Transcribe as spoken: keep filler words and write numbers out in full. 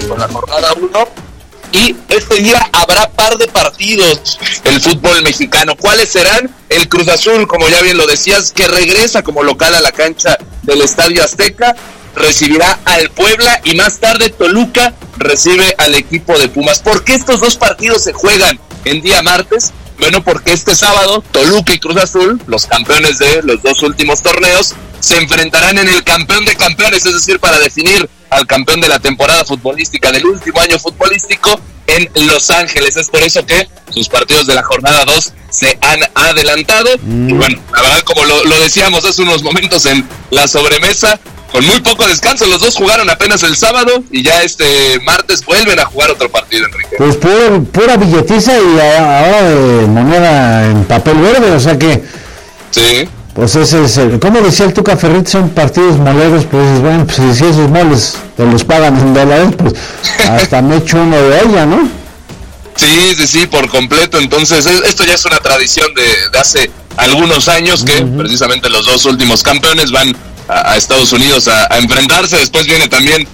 con la jornada uno. Y este día habrá par de partidos el fútbol mexicano. ¿Cuáles serán? El Cruz Azul, como ya bien lo decías, que regresa como local a la cancha del Estadio Azteca, recibirá al Puebla, y más tarde Toluca recibe al equipo de Pumas. ¿Por qué estos dos partidos se juegan en día martes? Bueno, porque este sábado Toluca y Cruz Azul, los campeones de los dos últimos torneos, se enfrentarán en el campeón de campeones, es decir, para definir al campeón de la temporada futbolística del último año futbolístico en Los Ángeles. Es por eso que sus partidos de la jornada dos se han adelantado. Mm. Y bueno, la verdad, como lo, lo decíamos hace unos momentos en la sobremesa, con muy poco descanso, los dos jugaron apenas el sábado y ya este martes vuelven a jugar otro partido, Enrique. Pues pura, pura billetiza y ahora de moneda en papel verde, o sea que... Sí. Pues ese es el, como decía el Tuca Ferretti, son partidos moleros, pues bueno, pues si esos moles te los pagan en dólares, pues hasta me echo uno de ella, ¿no? Sí, sí, sí, por completo. Entonces, esto ya es una tradición de, de hace algunos años que uh-huh. precisamente los dos últimos campeones van a, a Estados Unidos a, a enfrentarse. Después viene también